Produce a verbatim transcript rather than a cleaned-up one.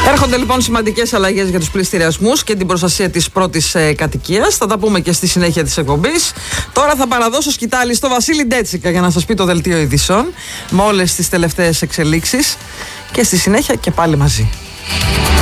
Έρχονται λοιπόν σημαντικές αλλαγές για τους πληστηριασμούς και την προστασία της πρώτης ε, κατοικίας. Θα τα πούμε και στη συνέχεια της εκπομπής. Τώρα θα παραδώσω σκητάλη στο Βασίλη Ντέτσικα για να σας πει το δελτίο ειδήσεων με όλες τις τελευταίες εξελίξεις. Και στη συνέχεια και πάλι μαζί.